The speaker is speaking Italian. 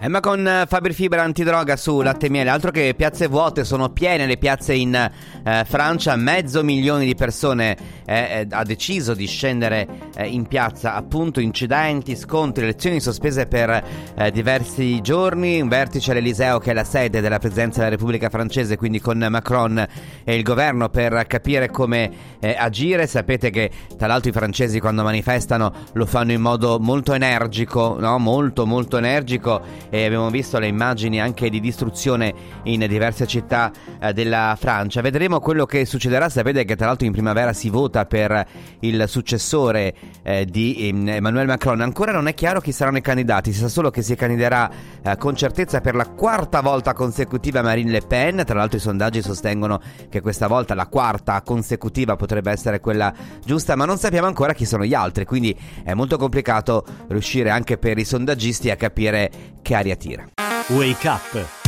Ma con Fabri Fibra antidroga su Latte e Miele, altro che piazze vuote, sono piene le piazze in Francia, 500.000 di persone ha deciso di scendere in piazza, appunto incidenti, scontri, lezioni sospese per diversi giorni, un vertice all'Eliseo che è la sede della Presidenza della Repubblica francese, quindi con Macron e il governo per capire come agire. Sapete che tra l'altro i francesi quando manifestano lo fanno in modo molto energico, no? Molto energico, e abbiamo visto le immagini anche di distruzione in diverse città della Francia. Vedremo quello che succederà. Sapete che tra l'altro in primavera si vota per il successore di Emmanuel Macron. Ancora non è chiaro chi saranno i candidati, si sa solo che si candiderà con certezza per la quarta volta consecutiva Marine Le Pen. Tra l'altro i sondaggi sostengono che questa volta la quarta consecutiva potrebbe essere quella giusta, ma non sappiamo ancora chi sono gli altri, quindi è molto complicato riuscire anche per i sondaggisti a capire che aria tira. Wake Up